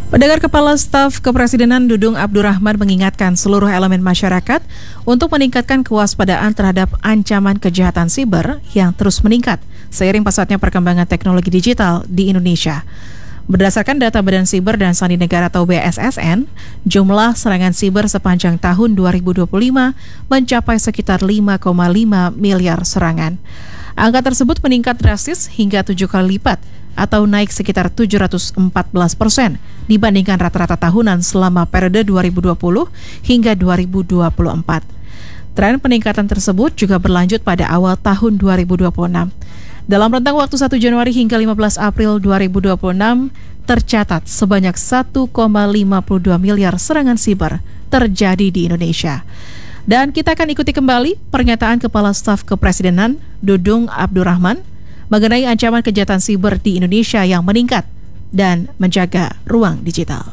Pendengar, Kepala Staf Kepresidenan Dudung Abdurrahman mengingatkan seluruh elemen masyarakat untuk meningkatkan kewaspadaan terhadap ancaman kejahatan siber yang terus meningkat seiring pesatnya perkembangan teknologi digital di Indonesia. Berdasarkan data Badan Siber dan Sandi Negara atau BSSN, jumlah serangan siber sepanjang tahun 2025 mencapai sekitar 5,5 miliar serangan. Angka tersebut meningkat drastis hingga 7 kali lipat atau naik sekitar 714% dibandingkan rata-rata tahunan selama periode 2020 hingga 2024. Tren peningkatan tersebut juga berlanjut pada awal tahun 2026. Dalam rentang waktu 1 Januari hingga 15 April 2026, tercatat sebanyak 1,52 miliar serangan siber terjadi di Indonesia. Dan kita akan ikuti kembali pernyataan Kepala Staf Kepresidenan Dudung Abdurrahman mengenai ancaman kejahatan siber di Indonesia yang meningkat dan menjaga ruang digital.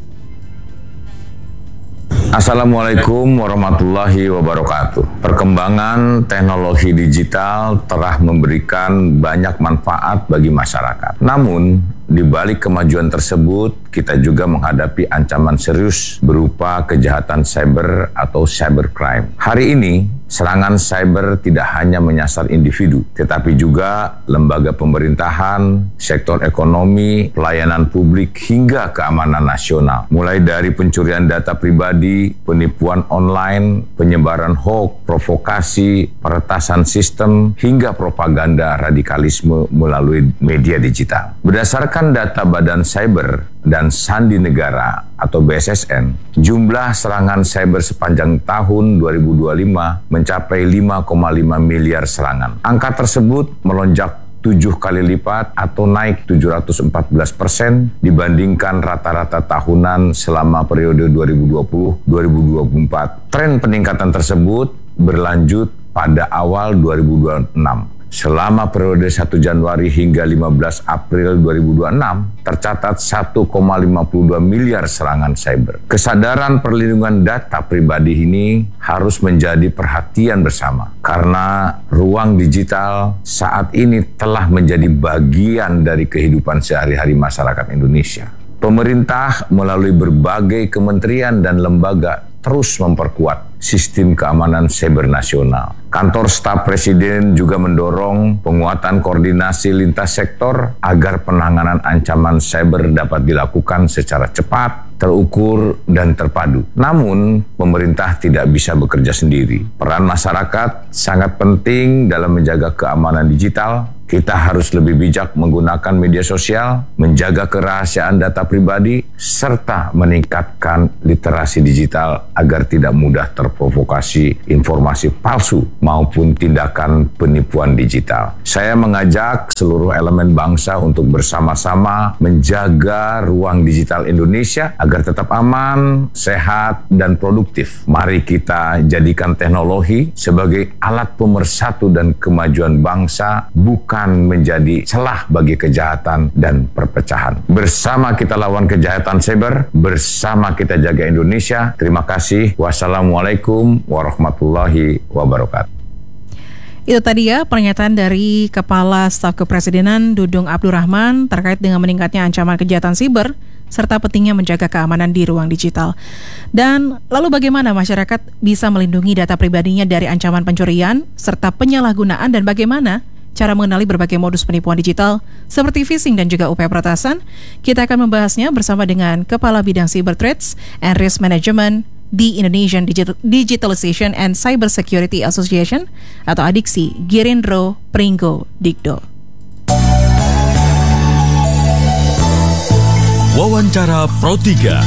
Assalamualaikum warahmatullahi wabarakatuh. Perkembangan teknologi digital telah memberikan banyak manfaat bagi masyarakat. Namun, di balik kemajuan tersebut, kita juga menghadapi ancaman serius berupa kejahatan cyber atau cybercrime. Hari ini, serangan cyber tidak hanya menyasar individu, tetapi juga lembaga pemerintahan, sektor ekonomi, pelayanan publik, hingga keamanan nasional. Mulai dari pencurian data pribadi, penipuan online, penyebaran hoax, provokasi, peretasan sistem, hingga propaganda radikalisme melalui media digital. Berdasarkan data Badan Siber dan Sandi Negara atau BSSN, jumlah serangan cyber sepanjang tahun 2025 mencapai 5,5 miliar serangan. Angka tersebut melonjak 7 kali lipat atau naik 714% dibandingkan rata-rata tahunan selama periode 2020-2024. Tren peningkatan tersebut berlanjut pada awal 2026. Selama periode 1 Januari hingga 15 April 2026, tercatat 1,52 miliar serangan cyber. Kesadaran perlindungan data pribadi ini harus menjadi perhatian bersama, karena ruang digital saat ini telah menjadi bagian dari kehidupan sehari-hari masyarakat Indonesia. Pemerintah melalui berbagai kementerian dan lembaga terus memperkuat sistem keamanan siber nasional. Kantor Staf Presiden juga mendorong penguatan koordinasi lintas sektor agar penanganan ancaman cyber dapat dilakukan secara cepat, terukur, dan terpadu. Namun, pemerintah tidak bisa bekerja sendiri. Peran masyarakat sangat penting dalam menjaga keamanan digital. Kita harus lebih bijak menggunakan media sosial, menjaga kerahasiaan data pribadi, serta meningkatkan literasi digital agar tidak mudah terprovokasi informasi palsu maupun tindakan penipuan digital. Saya mengajak seluruh elemen bangsa untuk bersama-sama menjaga ruang digital Indonesia agar tetap aman, sehat, dan produktif. Mari kita jadikan teknologi sebagai alat pemersatu dan kemajuan bangsa, bukan menjadi celah bagi kejahatan dan perpecahan. Bersama kita lawan kejahatan cyber, bersama kita jaga Indonesia. Terima kasih. Wassalamualaikum warahmatullahi wabarakatuh. Itu tadi ya pernyataan dari Kepala Staf Kepresidenan Dudung Abdurrahman terkait dengan meningkatnya ancaman kejahatan siber serta pentingnya menjaga keamanan di ruang digital. Dan lalu bagaimana masyarakat bisa melindungi data pribadinya dari ancaman pencurian serta penyalahgunaan, dan bagaimana cara mengenali berbagai modus penipuan digital seperti phishing dan juga upaya peretasan? Kita akan membahasnya bersama dengan Kepala Bidang Cyber Threats and Risk Management di Indonesian Digitalization and Cyber Security Association atau ADIXI, Girindro Pringgo Digdo. Wawancara Pro 3.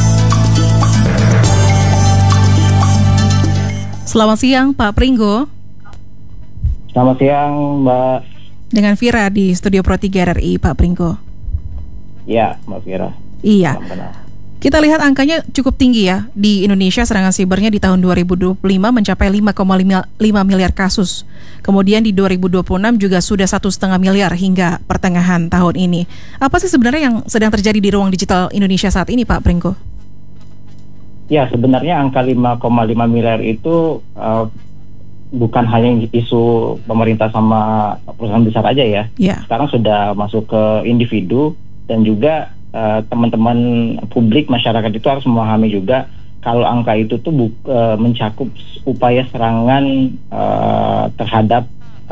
Selamat siang Pak Pringgo. Selamat siang, Mbak. Dengan Vira di Studio Pro 3 RRI, Pak Pringgo. Ya, Mbak Vira. Iya. Kita lihat angkanya cukup tinggi ya. Di Indonesia serangan sibernya di tahun 2025 mencapai 5,5 miliar kasus. Kemudian di 2026 juga sudah 1,5 miliar hingga pertengahan tahun ini. Apa sih sebenarnya yang sedang terjadi di ruang digital Indonesia saat ini, Pak Pringgo? Ya, sebenarnya angka 5,5 miliar itu bukan hanya isu pemerintah sama perusahaan besar aja ya. Yeah. Sekarang sudah masuk ke individu dan juga teman-teman publik masyarakat itu harus memahami juga kalau angka itu tuh mencakup upaya serangan terhadap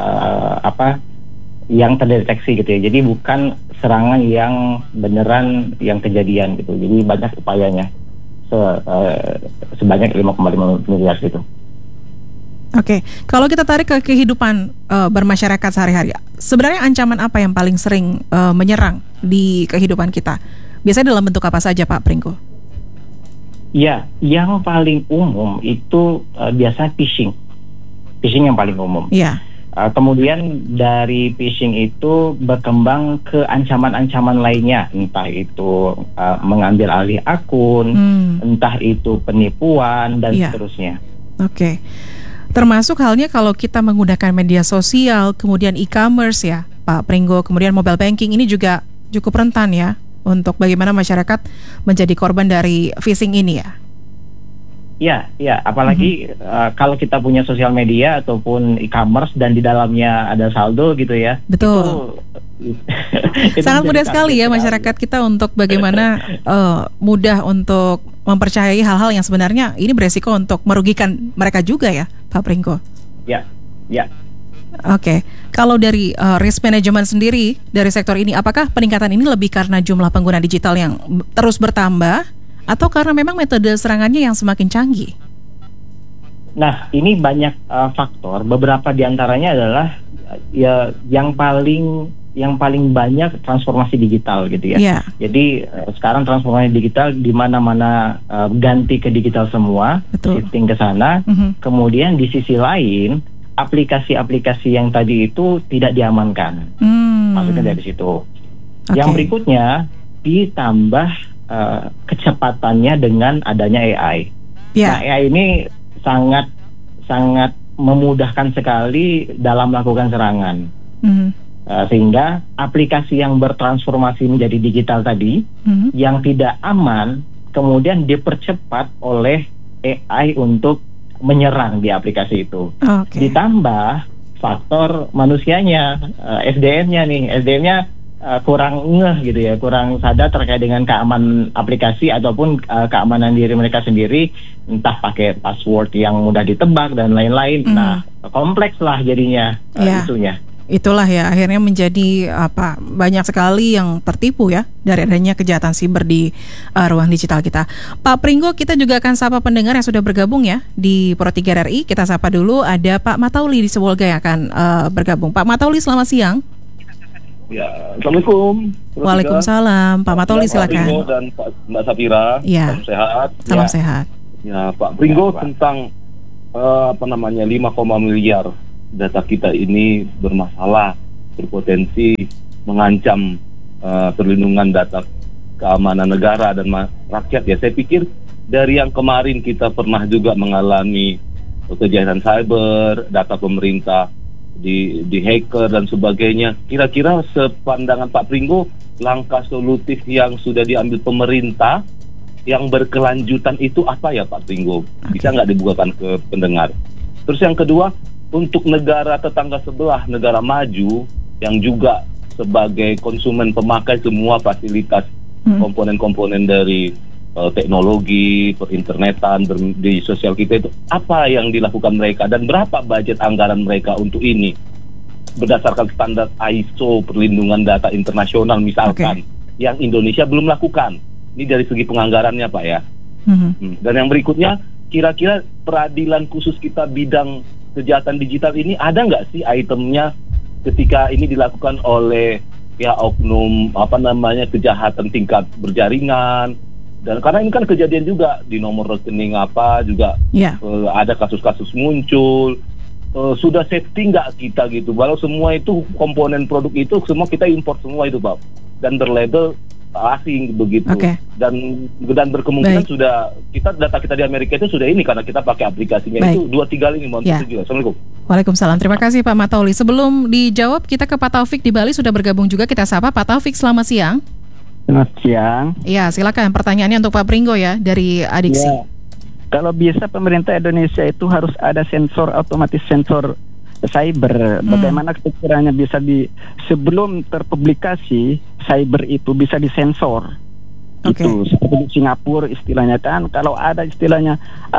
yang terdeteksi gitu ya. Jadi bukan serangan yang beneran yang kejadian gitu. Jadi banyak upayanya sebanyak 5,5 miliar gitu. Oke, kalau kita tarik ke kehidupan bermasyarakat sehari-hari, sebenarnya ancaman apa yang paling sering menyerang di kehidupan kita? Biasanya dalam bentuk apa saja, Pak Pringgo? Ya, yang paling umum itu biasanya phishing yang paling umum. Iya. Kemudian dari phishing itu berkembang ke ancaman-ancaman lainnya, entah itu mengambil alih akun, entah itu penipuan dan seterusnya. Oke. Termasuk halnya kalau kita menggunakan media sosial, kemudian e-commerce ya, Pak Pringgo, kemudian mobile banking ini juga cukup rentan ya untuk bagaimana masyarakat menjadi korban dari phishing ini ya. Ya, apalagi kalau kita punya sosial media ataupun e-commerce dan di dalamnya ada saldo gitu ya. Betul. Itu sangat mudah sekali ya masyarakat kita untuk bagaimana mudah untuk mempercayai hal-hal yang sebenarnya ini beresiko untuk merugikan mereka juga ya, Pak Pringgo. Ya. Oke, kalau dari risk management sendiri dari sektor ini, apakah peningkatan ini lebih karena jumlah pengguna digital yang terus bertambah atau karena memang metode serangannya yang semakin canggih? Nah, ini banyak faktor. Beberapa diantaranya adalah ya yang paling banyak transformasi digital gitu ya. Yeah. Jadi sekarang transformasi digital di mana-mana ganti ke digital semua, shifting ke sana. Kemudian di sisi lain aplikasi-aplikasi yang tadi itu tidak diamankan. Maksudnya dari situ. Okay. Yang berikutnya ditambah kecepatannya dengan adanya AI. Yeah. Nah, AI ini sangat memudahkan sekali dalam melakukan serangan. Sehingga aplikasi yang bertransformasi menjadi digital tadi yang tidak aman kemudian dipercepat oleh AI untuk menyerang di aplikasi itu. Okay. Ditambah faktor manusianya, SDM-nya kurang ngeh gitu ya, kurang sadar terkait dengan keamanan aplikasi ataupun keamanan diri mereka sendiri, entah pakai password yang mudah ditebak dan lain-lain. Nah, kompleks lah jadinya isunya. Itulah ya akhirnya menjadi banyak sekali yang tertipu ya dari adanya kejahatan siber di ruang digital kita. Pak Pringgo, kita juga akan sapa pendengar yang sudah bergabung ya di Pro 3 RRI. Kita sapa dulu, ada Pak Matauli di Sibolga yang akan bergabung. Pak Matauli, selamat siang. Ya, Assalamualaikum. Waalaikumsalam. Pak Matauli silakan. Pak Pringgo dan Mbak Safira, salam sehat. Salam sehat. Ya, Pak Pringgo, tentang 5, miliar data kita ini bermasalah, berpotensi mengancam perlindungan data keamanan negara dan rakyat ya. Saya pikir dari yang kemarin kita pernah juga mengalami kejahatan cyber, data pemerintah di hacker dan sebagainya. Kira-kira sepandangan Pak Pringgo, langkah solutif yang sudah diambil pemerintah yang berkelanjutan itu apa ya Pak Pringgo? Bisa nggak dibukakan ke pendengar? Terus yang kedua, untuk negara tetangga sebelah, negara maju yang juga sebagai konsumen pemakai semua fasilitas komponen-komponen dari teknologi, perinternetan, di sosial kita itu, apa yang dilakukan mereka dan berapa budget anggaran mereka untuk ini berdasarkan standar ISO perlindungan data internasional misalkan, yang Indonesia belum lakukan. Ini dari segi penganggarannya Pak ya. Dan yang berikutnya, kira-kira peradilan khusus kita bidang kejahatan digital ini ada nggak sih itemnya ketika ini dilakukan oleh ya oknum kejahatan tingkat berjaringan. Dan karena ini kan kejadian juga di nomor rekening juga ada kasus-kasus muncul. Sudah safety nggak kita gitu? Walau semua itu komponen produk itu semua kita import semua itu Pak, dan berlabel asing begitu. Dan berkemungkinan sudah data kita di Amerika itu sudah ini karena kita pakai aplikasinya. Baik. Itu 2-3 kali juga. Assalamualaikum. Waalaikumsalam. Terima kasih Pak Matauli. Sebelum dijawab, kita ke Pak Taufik di Bali sudah bergabung juga. Kita sapa Pak Taufik. Selamat siang. Selamat siang. Iya, silakan pertanyaannya untuk Pak Pringgo ya dari Adiksi. Ya. Kalau bisa pemerintah Indonesia itu harus ada otomatis sensor cyber. Bagaimana sekiranya bisa sebelum terpublikasi cyber itu bisa disensor Itu seperti di Singapura istilahnya kan, kalau ada istilahnya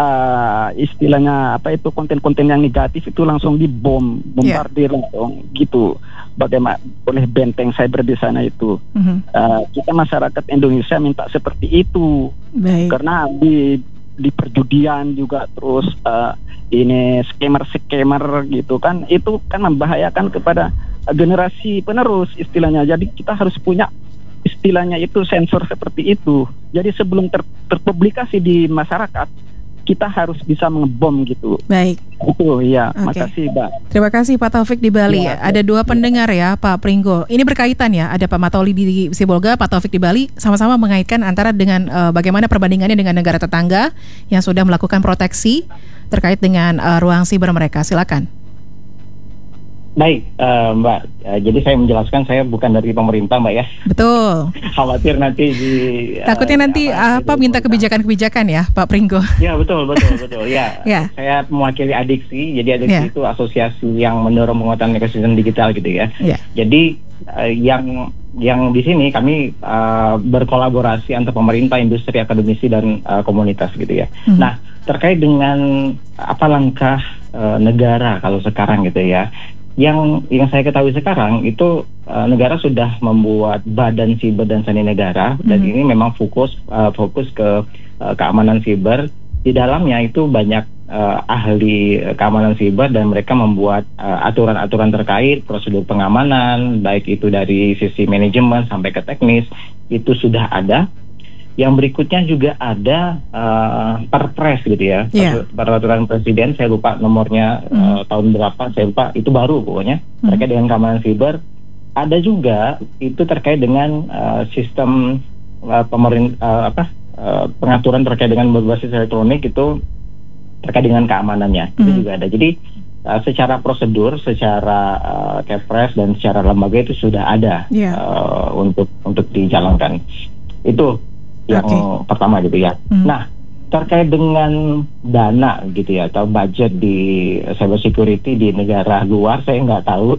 apa itu konten-konten yang negatif itu langsung bombardir langsung gitu. Bagaimana oleh benteng cyber di sana itu. Kita masyarakat Indonesia minta seperti itu. Baik. Karena di perjudian juga terus ini scammer gitu kan, itu kan membahayakan kepada generasi penerus istilahnya. Jadi kita harus punya istilahnya itu sensor seperti itu. Jadi sebelum terpublikasi di masyarakat, kita harus bisa mengebom gitu. Baik. Itu ya. Okay. Makasih, Mbak. Terima kasih Pak Taufik di Bali. Ada dua pendengar ya, Pak Pringgo. Ini berkaitan ya. Ada Pak Matauli di Sibolga, Pak Taufik di Bali. Sama-sama mengaitkan antara dengan bagaimana perbandingannya dengan negara tetangga yang sudah melakukan proteksi terkait dengan ruang siber mereka. Silakan. Baik, Mbak. Jadi saya menjelaskan, saya bukan dari pemerintah, Mbak ya. Betul. Khawatir nanti takutnya nanti minta kebijakan-kebijakan ya, Pak Pringgo. Ya, betul. Ya. Saya mewakili Adiksi. Jadi Adiksi itu asosiasi yang mendorong penguatan ekosistem digital gitu ya. Jadi yang di sini kami berkolaborasi antara pemerintah, industri, akademisi dan komunitas gitu ya. Nah, terkait dengan apa langkah negara kalau sekarang gitu ya. Yang saya ketahui sekarang itu negara sudah membuat Badan Siber dan Sandi Negara, dan ini memang fokus ke keamanan siber. Di dalamnya itu banyak ahli keamanan siber, dan mereka membuat aturan-aturan terkait prosedur pengamanan, baik itu dari sisi manajemen sampai ke teknis, itu sudah ada. Yang berikutnya juga ada Perpres gitu ya, peraturan presiden, saya lupa nomornya tahun berapa, saya lupa, itu baru pokoknya terkait dengan keamanan siber. Ada juga itu terkait dengan sistem pengaturan terkait dengan berbasis elektronik, itu terkait dengan keamanannya, itu juga ada. Jadi secara prosedur, secara Kepres dan secara lembaga itu sudah ada untuk dijalankan. Itu yang pertama gitu ya. Nah, terkait dengan dana gitu ya, atau budget di cyber security di negara luar, saya nggak tahu.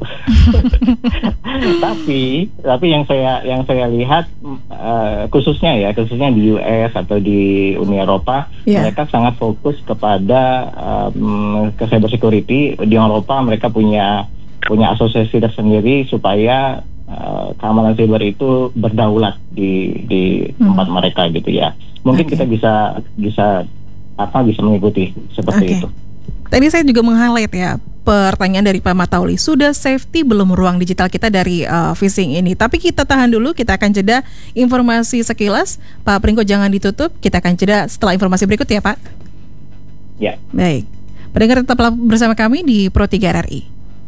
tapi yang saya lihat khususnya di US atau di Uni Eropa, mereka sangat fokus kepada ke cyber security. Di Eropa mereka punya asosiasi tersendiri supaya keamanan siber itu berdaulat di tempat mereka gitu ya. Mungkin kita bisa mengikuti seperti itu. Tadi saya juga meng-highlight ya pertanyaan dari Pak Matauli, sudah safety belum ruang digital kita dari phishing ini? Tapi kita tahan dulu, kita akan jeda informasi sekilas. Pak Pringgo jangan ditutup, kita akan jeda setelah informasi berikut ya Pak. Ya. Baik, pendengar tetaplah bersama kami di Pro 3 RRI.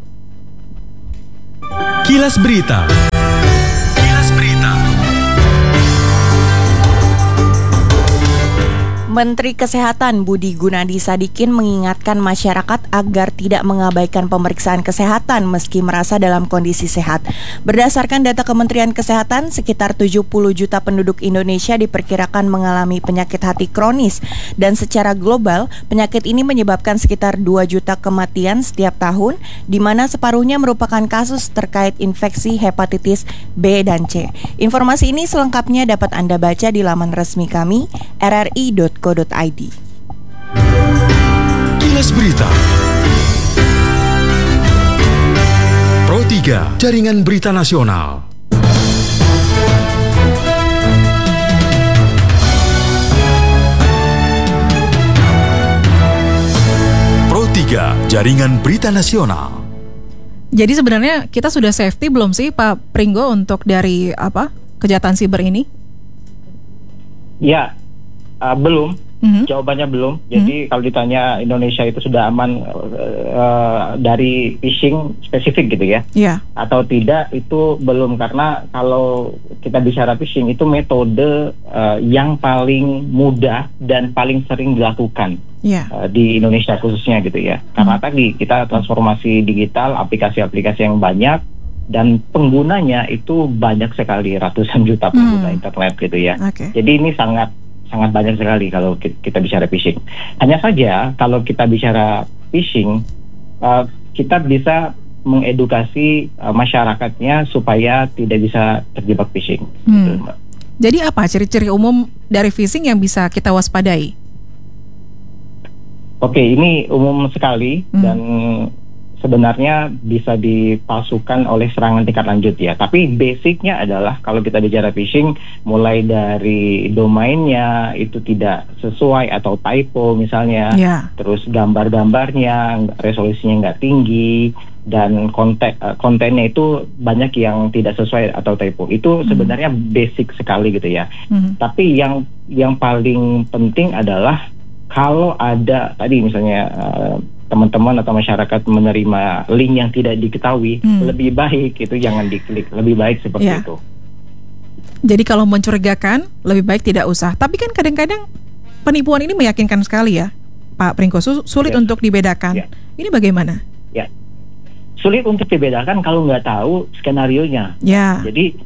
Kilas Berita. Menteri Kesehatan Budi Gunadi Sadikin mengingatkan masyarakat agar tidak mengabaikan pemeriksaan kesehatan meski merasa dalam kondisi sehat. Berdasarkan data Kementerian Kesehatan, sekitar 70 juta penduduk Indonesia diperkirakan mengalami penyakit hati kronis, dan secara global penyakit ini menyebabkan sekitar 2 juta kematian setiap tahun, di mana separuhnya merupakan kasus terkait infeksi hepatitis B dan C. Informasi ini selengkapnya dapat Anda baca di laman resmi kami rri.co.id. Kilas Berita. Pro 3, Jaringan Berita Nasional. Pro 3, Jaringan Berita Nasional. Jadi sebenarnya kita sudah safety belum sih Pak Pringgo untuk dari kejahatan siber ini? Ya, belum. Jawabannya belum. Jadi kalau ditanya Indonesia itu sudah aman dari phishing spesifik gitu ya, atau tidak, itu belum. Karena kalau kita bicara phishing itu metode yang paling mudah dan paling sering dilakukan di Indonesia khususnya gitu ya. Karena tadi kita transformasi digital, aplikasi-aplikasi yang banyak, dan penggunanya itu banyak sekali, ratusan juta pengguna internet gitu ya. Jadi ini sangat banyak sekali kalau kita bicara phishing. Hanya saja kalau kita bicara phishing, kita bisa mengedukasi masyarakatnya supaya tidak bisa terjebak phishing. Gitu, Mbak. Jadi apa ciri-ciri umum dari phishing yang bisa kita waspadai? Oke, ini umum sekali dan sebenarnya bisa dipalsukan oleh serangan tingkat lanjut ya. Tapi basicnya adalah kalau kita bicara phishing, mulai dari domainnya itu tidak sesuai atau typo misalnya, terus gambar-gambarnya resolusinya nggak tinggi, dan kontennya itu banyak yang tidak sesuai atau typo. Itu sebenarnya basic sekali gitu ya. Tapi yang paling penting adalah kalau ada tadi misalnya teman-teman atau masyarakat menerima link yang tidak diketahui, lebih baik itu jangan diklik, lebih baik seperti itu. Jadi kalau mencurigakan, lebih baik tidak usah. Tapi kan kadang-kadang penipuan ini meyakinkan sekali ya, Pak Pringgo, sulit untuk dibedakan. Ini bagaimana? Ya, sulit untuk dibedakan kalau nggak tahu skenarionya. Jadi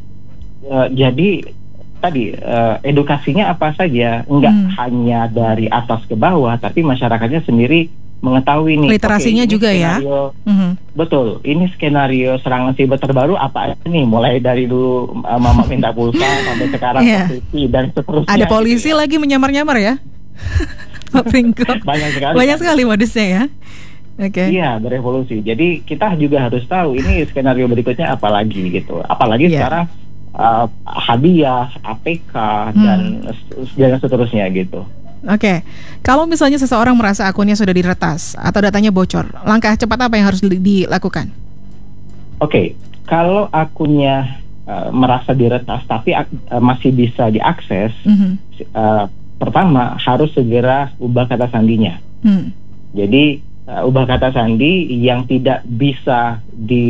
tadi edukasinya apa saja, nggak hanya dari atas ke bawah, tapi masyarakatnya sendiri mengetahui nih. Literasinya juga skenario, ya. Betul. Ini skenario serangan siber terbaru apa aja nih? Mulai dari dulu mama minta pulsa sampai sekarang posisi dan seterusnya. Ada polisi lagi menyamar-nyamar ya, Pak Pringgo. Banyak sekali modusnya ya. Iya, berevolusi. Jadi kita juga harus tahu ini skenario berikutnya apa lagi gitu. Apalagi sekarang hadiah, APK dan seterusnya gitu. Kalau misalnya seseorang merasa akunnya sudah diretas atau datanya bocor, langkah cepat apa yang harus dilakukan? Kalau akunnya merasa diretas tapi masih bisa diakses, pertama harus segera ubah kata sandinya. Jadi ubah kata sandi yang tidak bisa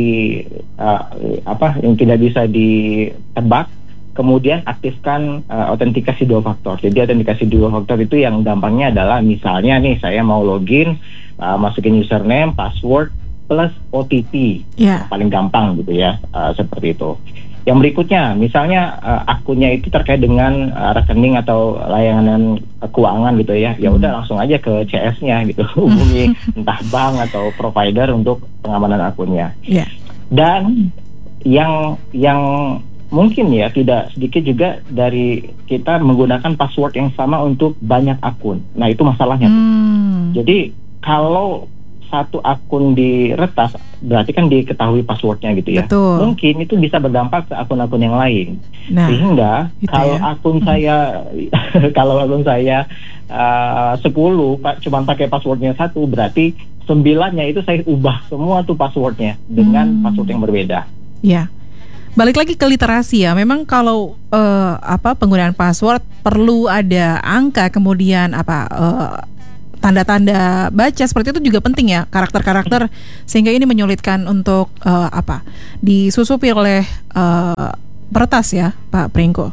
ditebak. Kemudian aktifkan autentikasi 2 faktor. Jadi autentikasi 2 faktor itu yang gampangnya adalah misalnya nih saya mau login, masukin username, password plus OTP. Paling gampang gitu ya, seperti itu. Yang berikutnya, misalnya akunnya itu terkait dengan rekening atau layanan keuangan gitu ya. Ya udah langsung aja ke CS-nya gitu, hubungi entah bank atau provider untuk pengamanan akunnya. Dan yang mungkin ya tidak sedikit juga dari kita menggunakan password yang sama untuk banyak akun. Nah itu masalahnya tuh. Jadi kalau satu akun diretas berarti kan diketahui passwordnya gitu ya. Mungkin itu bisa berdampak ke akun-akun yang lain. Sehingga kalau akun saya kalau akun saya 10 cuma pakai passwordnya 1, berarti 9-nya itu saya ubah semua tuh passwordnya dengan password yang berbeda. Balik lagi ke literasi ya. Memang kalau penggunaan password perlu ada angka, kemudian tanda-tanda baca seperti itu juga penting ya, karakter-karakter, sehingga ini menyulitkan untuk disusupi oleh peretas ya, Pak Pringgo.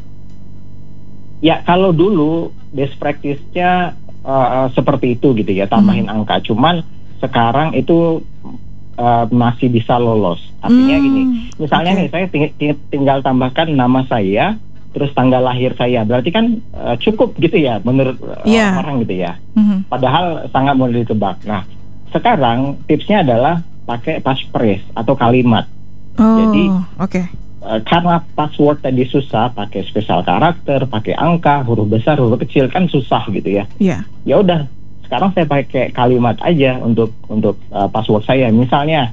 Ya, kalau dulu best practice-nya seperti itu gitu ya, tambahin angka. Cuman sekarang itu masih bisa lolos. Artinya gini, misalnya nih saya tinggal tambahkan nama saya, terus tanggal lahir saya, berarti kan cukup gitu ya menurut orang gitu ya. Padahal sangat mudah ditebak. Nah, sekarang tipsnya adalah pakai passphrase atau kalimat. Jadi karena password tadi susah, pakai spesial karakter, pakai angka, huruf besar, huruf kecil kan susah gitu ya. Ya udah, sekarang saya pakai kalimat aja untuk password saya. Misalnya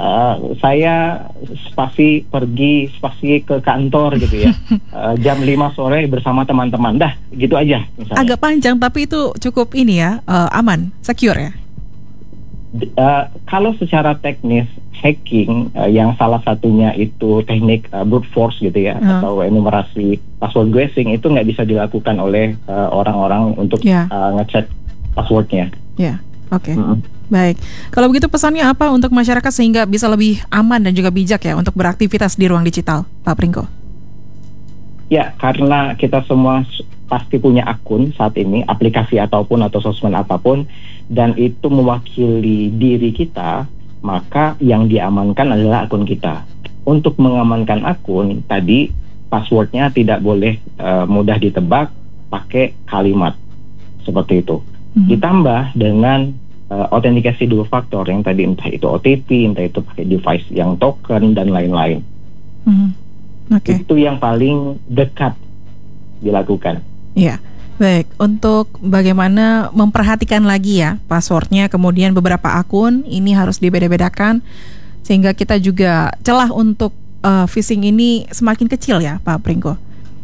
saya spasi pergi spasi ke kantor gitu ya, jam 5 sore bersama teman-teman, dah gitu aja misalnya. Agak panjang tapi itu cukup ini ya, aman, secure ya. Kalau secara teknis hacking, yang salah satunya itu teknik brute force gitu ya, atau enumerasi password guessing, itu nggak bisa dilakukan oleh orang-orang untuk ngecek passwordnya. Baik. Kalau begitu pesannya apa untuk masyarakat sehingga bisa lebih aman dan juga bijak ya untuk beraktivitas di ruang digital, Pak Pringgo? Ya, karena kita semua pasti punya akun saat ini, aplikasi atau sosmed apapun, dan itu mewakili diri kita, maka yang diamankan adalah akun kita. Untuk mengamankan akun, tadi passwordnya tidak boleh mudah ditebak, pakai kalimat seperti itu. Ditambah dengan autentikasi 2 faktor yang tadi, entah itu OTP, entah itu pakai device yang token dan lain-lain. Itu yang paling dekat dilakukan. Iya. Baik, untuk bagaimana memperhatikan lagi ya passwordnya, kemudian beberapa akun ini harus dibeda-bedakan sehingga kita juga celah untuk phishing ini semakin kecil ya Pak Pringgo.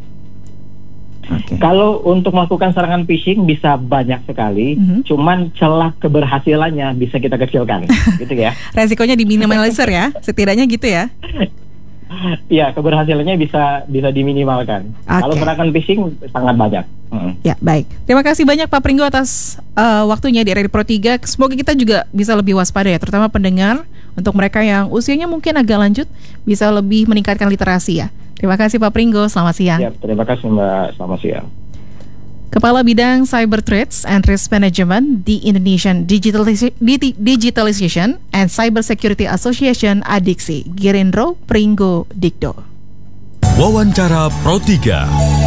Okay. Kalau untuk melakukan serangan phishing bisa banyak sekali, cuman celah keberhasilannya bisa kita kecilkan, gitu ya. Resikonya diminimalisir ya, setidaknya gitu ya. Ya, keberhasilannya bisa diminimalkan. Okay. Kalau serangan phishing sangat banyak. Ya, baik. Terima kasih banyak Pak Pringgo atas waktunya di RRI Pro 3. Semoga kita juga bisa lebih waspada ya, terutama pendengar, untuk mereka yang usianya mungkin agak lanjut bisa lebih meningkatkan literasi ya. Terima kasih Pak Pringgo, selamat siang. Ya, terima kasih Mbak, selamat siang. Kepala Bidang Cyber Threats and Risk Management di Indonesian Digitalization and Cyber Security Association (ADIXI), Girindro Pringgo Dikdo. Wawancara Pro 3.